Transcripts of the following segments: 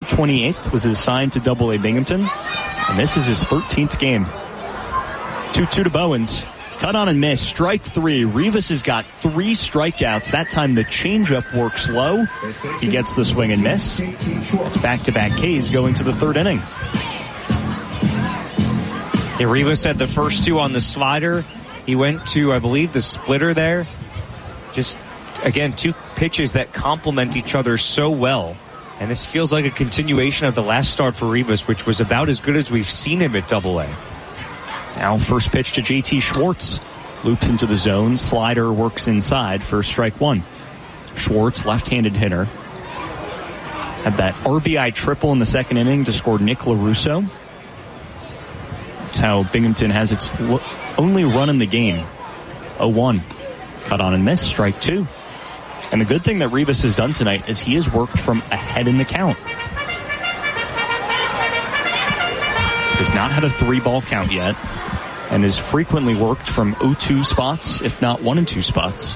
28th was assigned to Double-A Binghamton, and this is his 13th game. 2-2 to Bowens. Cut on and miss. Strike 3. Rivas has got 3 strikeouts. That time the changeup works low. He gets the swing and miss. It's back-to-back Ks going to the 3rd inning. Yeah, Rivas had the first 2 on the slider. He went to, I believe, the splitter there. Just, again, 2 pitches that complement each other so well. And this feels like a continuation of the last start for Rivas, which was about as good as we've seen him at Double-A. Now first pitch to JT Schwartz. Loops into the zone. Slider works inside for strike 1. Schwartz, left-handed hitter. Had that RBI triple in the 2nd inning to score Nick LaRusso. That's how Binghamton has its only run in the game. 0-1. Cut on and miss. Strike 2. And the good thing that Rivas has done tonight is he has worked from ahead in the count. Has not had a 3-ball count yet, and has frequently worked from 0-2 spots, if not 1-2 spots.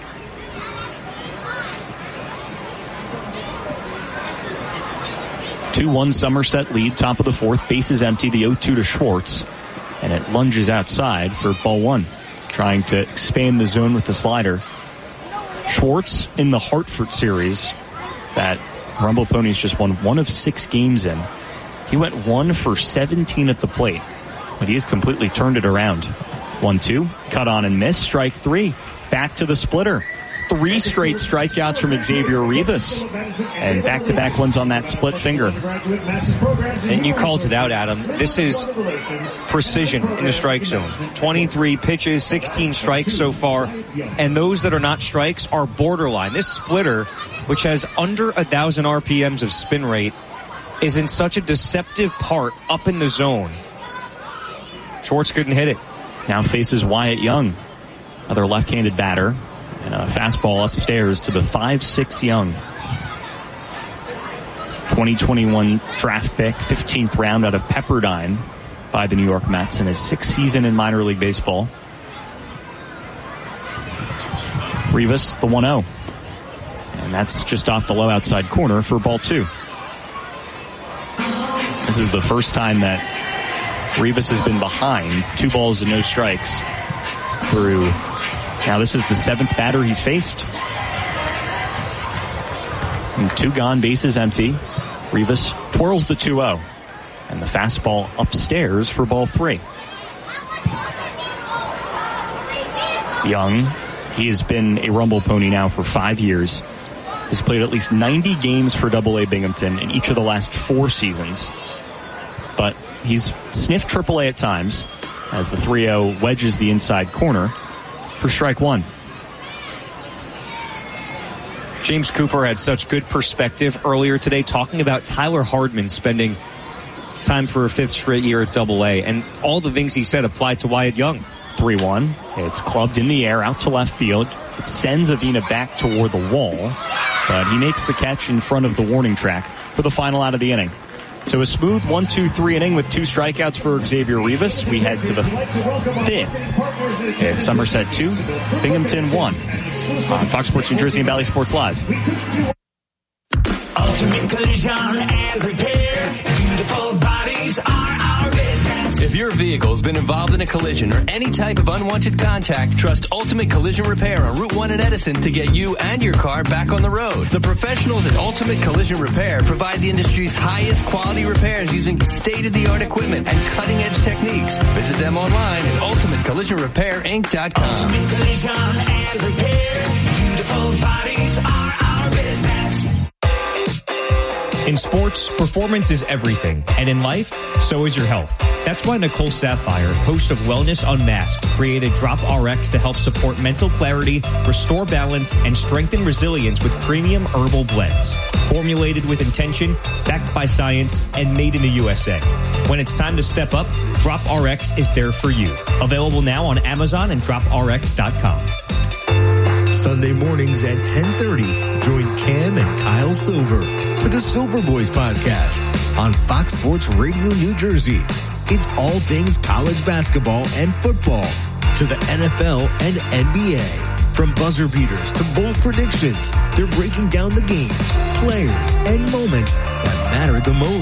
Two-1 Somerset lead, top of the 4th. Bases empty, the 0-2 to Schwartz. And it lunges outside for ball 1. Trying to expand the zone with the slider. Schwartz in the Hartford series that Rumble Ponies just won 1 of 6 games in. He went 1 for 17 at the plate, but he has completely turned it around. 1-2, cut on and miss. Strike 3, back to the splitter. 3 straight strikeouts from Xavier Rivas, and back-to-back ones on that split finger. And you called it out, Adam. This is precision in the strike zone. 23 pitches, 16 strikes so far, and those that are not strikes are borderline. This splitter, which has under 1,000 RPMs of spin rate, is in such a deceptive part up in the zone. Schwartz couldn't hit it. Now faces Wyatt Young, another left-handed batter, and a fastball upstairs to the 5'6" Young. 2021 draft pick, 15th round out of Pepperdine by the New York Mets in his 6th season in minor league baseball. Rivas, the 1-0. And that's just off the low outside corner for ball 2. This is the first time that Rivas has been behind 2 balls and no strikes through. Now this is the 7th batter he's faced. And 2 gone, bases empty. Rivas twirls the 2-0. And the fastball upstairs for ball 3. Young, he has been a Rumble Pony now for 5 years. Has played at least 90 games for Double-A Binghamton in each of the last 4 seasons. But he's sniffed AAA at times as the 3-0 wedges the inside corner for strike 1. James Cooper had such good perspective earlier today talking about Tyler Hardman spending time for a 5th straight year at Double-A, and all the things he said applied to Wyatt Young. 3-1. It's clubbed in the air out to left field. It sends Avina back toward the wall, but he makes the catch in front of the warning track for the final out of the inning. So a smooth 1-2-3 inning with 2 strikeouts for Xavier Rivas. We head to the 5th. It's Somerset 2, Binghamton 1 on Fox Sports New Jersey and Valley Sports Live. Ultimate Collision and Repair. Beautiful bodies are our business. If your vehicle's been involved in a collision or any type of unwanted contact, trust Ultimate Collision Repair on Route 1 in Edison to get you and your car back on the road. The professionals at Ultimate Collision Repair provide the industry's highest quality repairs using state-of-the-art equipment and cutting-edge techniques. Visit them online at ultimatecollisionrepair.com. Ultimate Collision and Repair. Beautiful bodies are our business. In sports, performance is everything, and in life, so is your health. That's why Nicole Sapphire, host of Wellness Unmasked, created Drop RX to help support mental clarity, restore balance, and strengthen resilience with premium herbal blends. Formulated with intention, backed by science, and made in the USA. When it's time to step up, Drop RX is there for you. Available now on Amazon and droprx.com. Sunday mornings at 10:30, join Cam and Kyle Silver for the Silver Boys podcast on Fox Sports Radio New Jersey. It's all things college basketball and football to the NFL and NBA. From buzzer beaters to bold predictions, they're breaking down the games, players, and moments that matter the most.